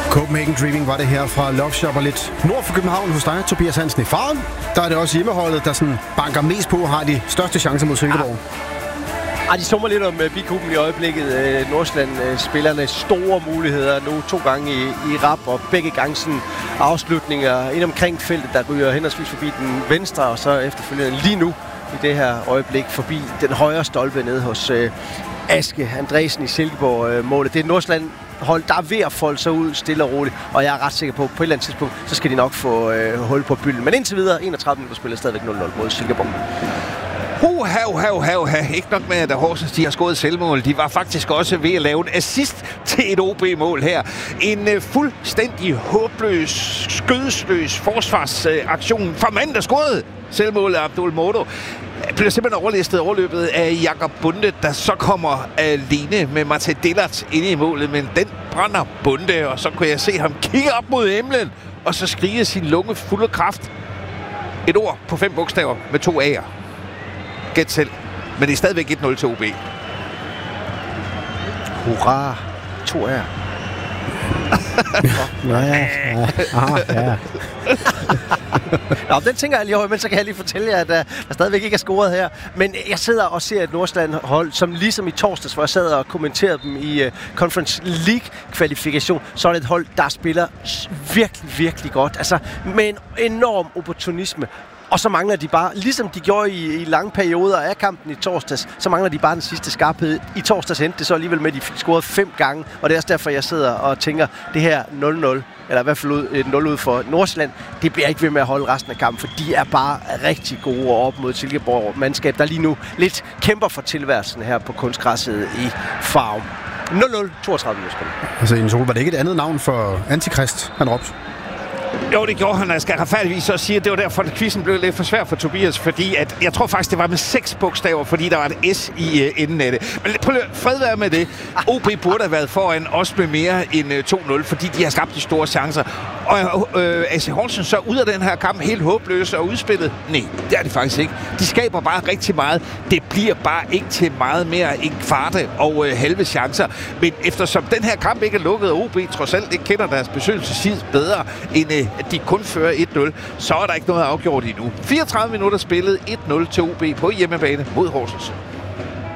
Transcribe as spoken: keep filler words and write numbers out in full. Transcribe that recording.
Copenhagen Dreaming var det her fra Love Shop, og lidt nord for København hos dig, Tobias Hansen i Faren. Der er det også hjemmeholdet, der sådan banker mest på og har de største chancer mod Silkeborg. Ja. Ah, de summer lidt om uh, Bikuben i øjeblikket. Uh, Nordsjælland-spillerne uh, store muligheder nu to gange i, i rap, og begge gange sådan afslutninger ind omkring feltet, der ryger henholdsvis forbi den venstre, og så efterfølgende lige nu i det her øjeblik forbi den højre stolpe nede hos uh, Aske Andresen i Silkeborg-målet. Uh, det er Nordsjælland hold, der er ved at folde sig ud stille og roligt, og jeg er ret sikker på, at på et eller andet tidspunkt, så skal de nok få øh, hul på bylden. Men indtil videre, enogtredive minutter spiller stadigvæk nul nul mod Silkeborg. Uha, uha, uha, uha. Ikke nok med, at Horsens de har skåret selvmål. De var faktisk også ved at lave en assist til et O B-mål her. En uh, fuldstændig håbløs, skødesløs forsvarsaktion uh, fra manden, der scorede selvmålet af Abdul Modo. Bliver simpelthen overlistet overløbet af Jakob Bunde, der så kommer alene med Martin Dillert inde i målet, men den brænder Bunde, og så kunne jeg se ham kigge op mod himlen, og så skrige sin lunge fuld af kraft. Et ord på fem bogstaver med to A'er. Gæt selv, men det er stadigvæk et nul til O B. Hurra! To A'er. Ja, ja, ja. Nå, den tænker jeg lige over, men så kan jeg lige fortælle jer, at uh, der stadigvæk ikke er scoret her. Men jeg sidder og ser et Nordsjælland-hold, som ligesom i torsdags, hvor jeg sad og kommenterede dem i uh, Conference League-kvalifikation, så er det et hold, der spiller virkelig, virkelig godt. Altså med en enorm opportunisme. Og så mangler de bare, ligesom de gjorde i, i lange perioder af kampen i torsdags, så mangler de bare den sidste skarphed. I torsdags endte det så alligevel med, at de fik scoret fem gange, og det er også derfor, jeg sidder og tænker, det her nul nul, eller i hvert fald ud, et nul ud for Nordsjælland, det bliver ikke ved med at holde resten af kampen, for de er bare rigtig gode op mod Silkeborg-mandskab, der lige nu lidt kæmper for tilværelsen her på kunstgræsset i Farum. nul nul, toogtredive minutter. Altså, Jens Ole, var det ikke et andet navn for Antikrist, han råbte? Jo, det gjorde han. Jeg skal retfærdigvis også sige, at det var derfor, at quizzen blev lidt for svær for Tobias, fordi at, jeg tror faktisk, det var med seks bogstaver, fordi der var et S i uh, enden af det. Men prøv at fred være med det. O B burde have været foran også med mere end uh, to nul, fordi de har skabt de store chancer. Og uh, A C Horsens så ud af den her kamp helt håbløse og udspillet? Nej, det er det faktisk ikke. De skaber bare rigtig meget. Det bliver bare ikke til meget mere end kvarte og uh, halve chancer. Men eftersom den her kamp ikke er lukket, og O B trods alt ikke kender deres besøgelsestid bedre end uh, at de kun fører et nul, så er der ikke noget afgjort endnu. fireogtredive minutter spillet, et nul til O B på hjemmebane mod Horsens.